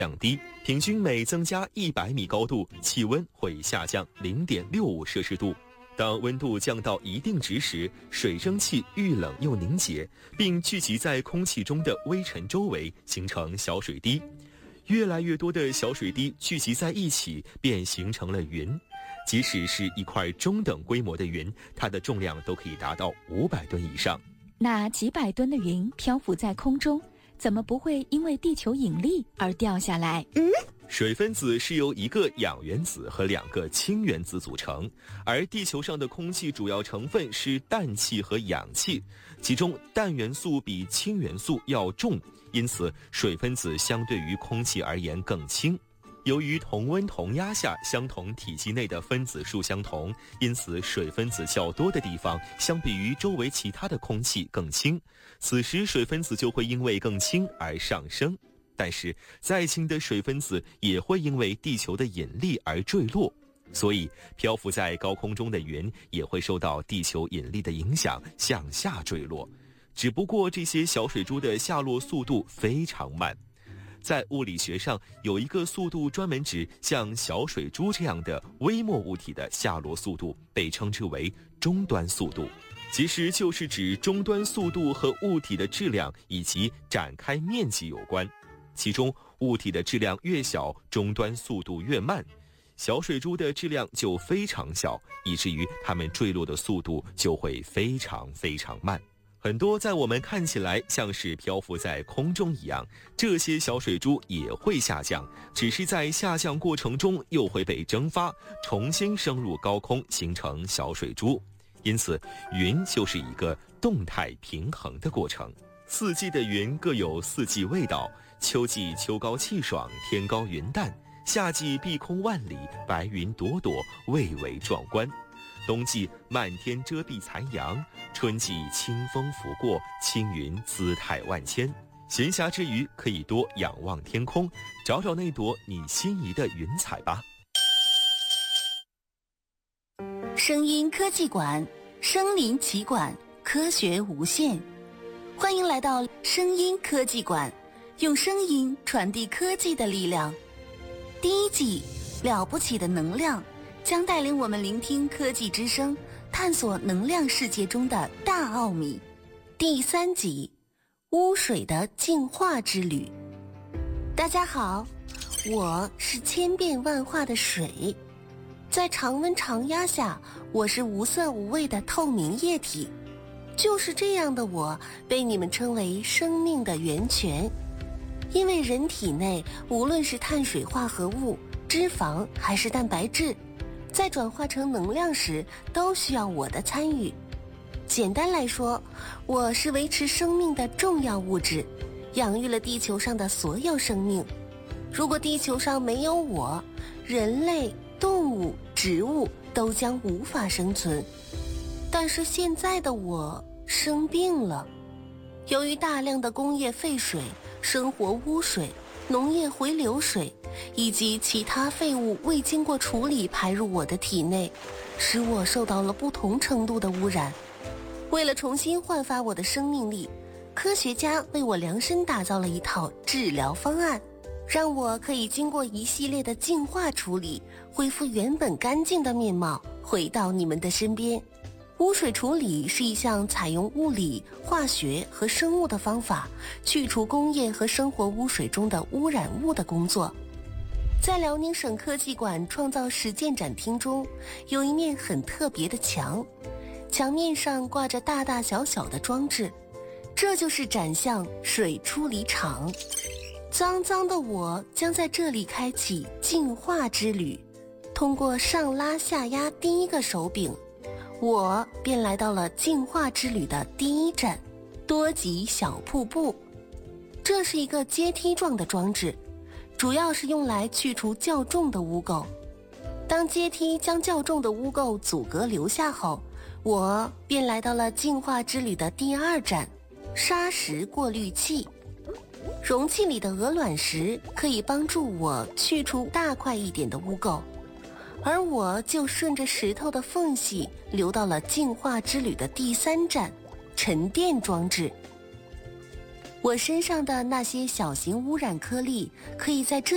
降低，平均每增加100米高度，气温会下降0.65摄氏度。当温度降到一定值时，水蒸气遇冷又凝结，并聚集在空气中的微尘周围，形成小水滴。越来越多的小水滴聚集在一起，便形成了云。即使是一块中等规模的云，它的重量都可以达到500吨以上。 那几百吨的云漂浮在空中，怎么不会因为地球引力而掉下来？ 水分子是由1个氧原子和2个氢原子组成，而地球上的空气主要成分是氮气和氧气，其中氮元素比氢元素要重，因此水分子相对于空气而言更轻。由于同温同压下相同体积内的分子数相同，因此水分子较多的地方相比于周围其他的空气更轻，此时水分子就会因为更轻而上升。但是再轻的水分子也会因为地球的引力而坠落，所以漂浮在高空中的云也会受到地球引力的影响向下坠落，只不过这些小水珠的下落速度非常慢。在物理学上有一个速度专门指像小水珠这样的微末物体的下落速度，被称之为终端速度。其实就是指终端速度和物体的质量以及展开面积有关，其中物体的质量越小，终端速度越慢，小水珠的质量就非常小，以至于它们坠落的速度就会非常非常慢。很多在我们看起来像是漂浮在空中一样，这些小水珠也会下降，只是在下降过程中又会被蒸发，重新升入高空，形成小水珠。因此云就是一个动态平衡的过程。四季的云各有四季味道，秋季秋高气爽，天高云淡；夏季碧空万里，白云朵朵，蔚为壮观；冬季漫天遮蔽残阳，春季清风拂过，青云姿态万千。闲暇之余，可以多仰望天空，找找那朵你心仪的云彩吧。 声音科技馆，身临其馆，科学无限。欢迎来到声音科技馆，用声音传递科技的力量。第1季了不起的能量将带领我们聆听科技之声，探索能量世界中的大奥秘。第3集污水的净化之旅。大家好，我是千变万化的水，在常温常压下，我是无色无味的透明液体。就是这样的我，被你们称为生命的源泉。因为人体内无论是碳水化合物、脂肪还是蛋白质，在转化成能量时都需要我的参与。简单来说，我是维持生命的重要物质，养育了地球上的所有生命。如果地球上没有我，人类、动物、植物都将无法生存。但是现在的我生病了，由于大量的工业废水、生活污水、农业回流水以及其他废物未经过处理排入我的体内，使我受到了不同程度的污染。为了重新焕发我的生命力，科学家为我量身打造了一套治疗方案，让我可以经过一系列的净化处理，恢复原本干净的面貌，回到你们的身边。污水处理是一项采用物理、化学和生物的方法，去除工业和生活污水中的污染物的工作。在辽宁省科技馆创造实践展厅中，有一面很特别的墙，墙面上挂着大大小小的装置，这就是展项水处理厂。脏脏的我将在这里开启净化之旅，通过上拉下压第一个手柄，我便来到了净化之旅的第1站——多级小瀑布。这是一个阶梯状的装置，主要是用来去除较重的污垢。当阶梯将较重的污垢阻隔留下后，我便来到了净化之旅的第2站——砂石过滤器。容器里的鹅卵石可以帮助我去除大块一点的污垢，而我就顺着石头的缝隙流到了净化之旅的第3站——沉淀装置。我身上的那些小型污染颗粒可以在这